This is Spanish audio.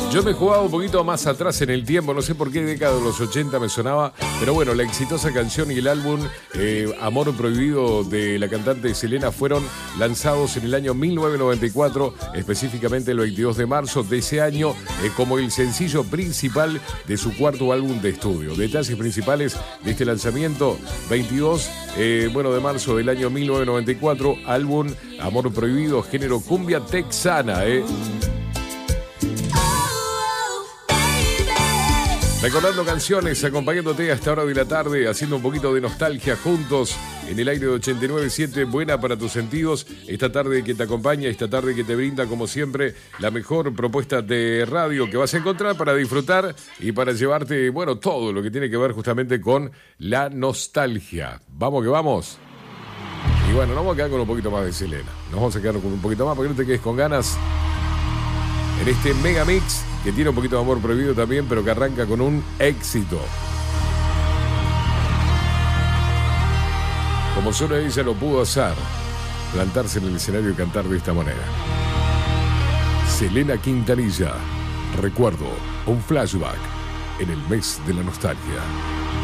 Yo me jugaba un poquito más atrás en el tiempo, no sé por qué década de los 80 me sonaba, pero bueno, la exitosa canción y el álbum Amor Prohibido de la cantante Selena fueron lanzados en el año 1994, específicamente el 22 de marzo de ese año, como el sencillo principal de su cuarto álbum de estudio. Detalles principales de este lanzamiento: 22 de marzo del año 1994, álbum Amor Prohibido, género cumbia texana, Recordando canciones, acompañándote a esta hora de la tarde, haciendo un poquito de nostalgia juntos en el aire de 89.7, buena para tus sentidos. Esta tarde que te acompaña, esta tarde que te brinda, como siempre, la mejor propuesta de radio que vas a encontrar para disfrutar y para llevarte, bueno, todo lo que tiene que ver justamente con la nostalgia. Vamos que vamos. Y bueno, nos vamos a quedar con un poquito más de Selena. Nos vamos a quedar con un poquito más, porque no te quedes con ganas en este mega mix que tiene un poquito de Amor Prohibido también, pero que arranca con un éxito. Como solo ella lo pudo hacer, plantarse en el escenario y cantar de esta manera. Selena Quintanilla, recuerdo, un flashback en el mes de la nostalgia.